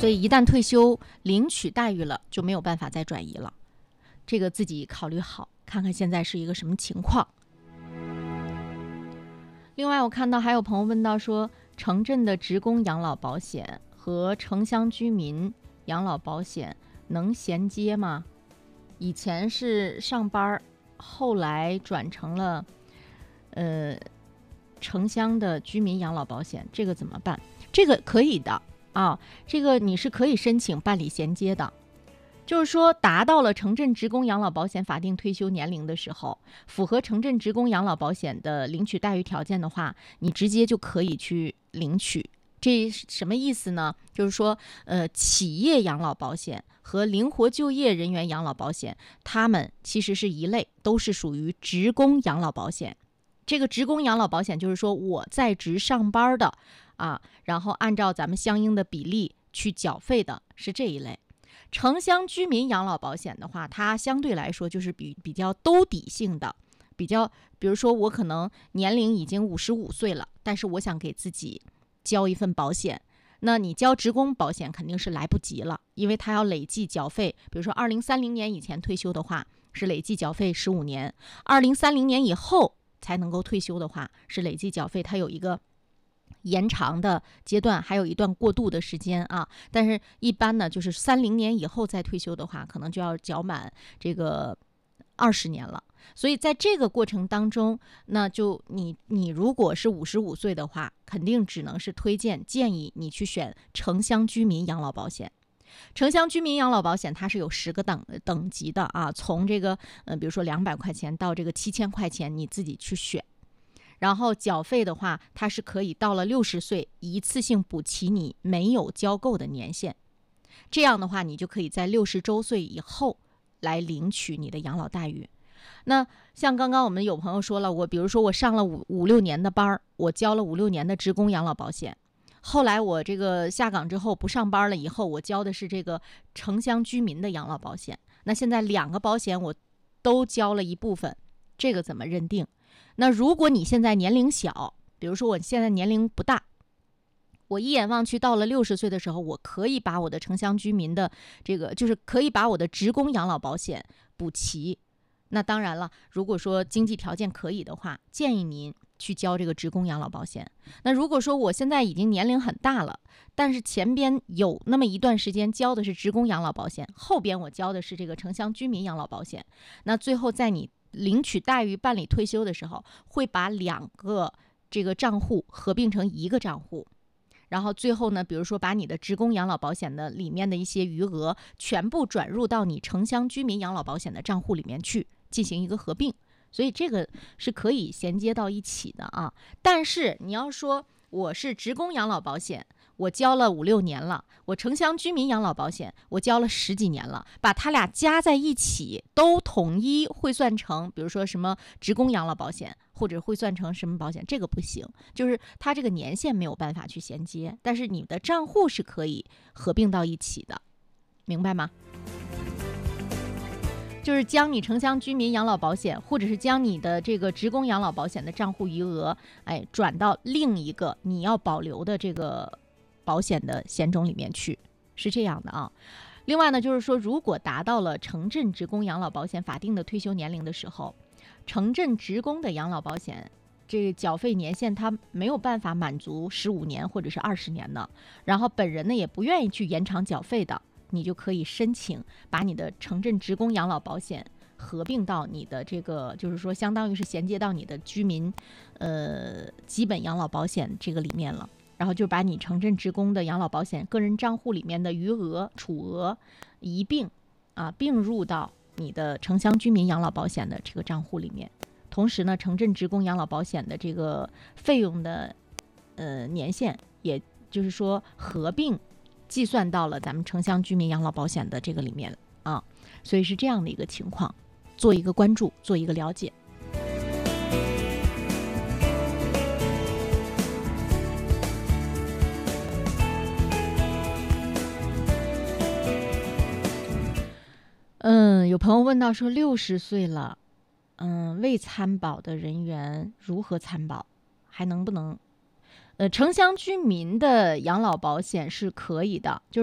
所以一旦退休领取待遇了，就没有办法再转移了。这个自己考虑好，看看现在是一个什么情况。另外我看到还有朋友问到说，城镇的职工养老保险和城乡居民养老保险能衔接吗？以前是上班，后来转成了城乡的居民养老保险，这个怎么办？这个可以的啊，这个你是可以申请办理衔接的。就是说达到了城镇职工养老保险法定退休年龄的时候，符合城镇职工养老保险的领取待遇条件的话，你直接就可以去领取。这什么意思呢？就是说企业养老保险和灵活就业人员养老保险，它们其实是一类，都是属于职工养老保险。这个职工养老保险就是说我在职上班的啊，然后按照咱们相应的比例去缴费的，是这一类。城乡居民养老保险的话，它相对来说就是比较兜底性的，比如说我可能年龄已经55岁了，但是我想给自己交一份保险，那你交职工保险肯定是来不及了，因为它要累计缴费。比如说2030年以前退休的话，是累计缴费15年；2030年以后才能够退休的话，是累计缴费，它有一个延长的阶段，还有一段过渡的时间啊。但是一般呢，就是30年以后再退休的话，可能就要缴满这个20年了。所以在这个过程当中，那就你如果是55岁的话，肯定只能是建议你去选城乡居民养老保险。城乡居民养老保险它是有10个等级的啊，从这个比如说200块钱到这个7000块钱，你自己去选。然后缴费的话，它是可以到了60岁一次性补齐你没有交够的年限，这样的话你就可以在60周岁以后来领取你的养老待遇。那像刚刚我们有朋友说了，比如说我上了5-6年的班，我交了5-6年的职工养老保险，后来我这个下岗之后不上班了以后，我交的是这个城乡居民的养老保险。那现在2个保险我都交了一部分，这个怎么认定？那如果你现在年龄小，比如说我现在年龄不大，我一眼望去到了60岁的时候，我可以把我的城乡居民的这个，就是可以把我的职工养老保险补齐。那当然了，如果说经济条件可以的话，建议您去交这个职工养老保险。那如果说我现在已经年龄很大了，但是前边有那么一段时间交的是职工养老保险，后边我交的是这个城乡居民养老保险，那最后在你领取待遇办理退休的时候，会把2个这个账户合并成一个账户，然后最后呢，比如说把你的职工养老保险的里面的一些余额全部转入到你城乡居民养老保险的账户里面去进行一个合并，所以这个是可以衔接到一起的啊。但是你要说我是职工养老保险，我交了5-6年了，我城乡居民养老保险我交了10几年了，把它俩加在一起都统一汇算成比如说什么职工养老保险，或者汇算成什么保险，这个不行，就是它这个年限没有办法去衔接，但是你的账户是可以合并到一起的，明白吗？就是将你城乡居民养老保险或者是将你的这个职工养老保险的账户余额转到另一个你要保留的这个保险的险种里面去，是这样的啊。另外呢，就是说如果达到了城镇职工养老保险法定的退休年龄的时候，城镇职工的养老保险这个缴费年限它没有办法满足15年或者是20年的，然后本人呢也不愿意去延长缴费的，你就可以申请把你的城镇职工养老保险合并到你的这个，就是说相当于是衔接到你的居民基本养老保险这个里面了，然后就把你城镇职工的养老保险个人账户里面的余额储额一并并入到你的城乡居民养老保险的这个账户里面。同时呢，城镇职工养老保险的这个费用的年限，也就是说合并计算到了咱们城乡居民养老保险的这个里面啊，所以是这样的一个情况，做一个关注，做一个了解。有朋友问到说60岁了，未参保的人员如何参保，还能不能？城乡居民的养老保险是可以的，就是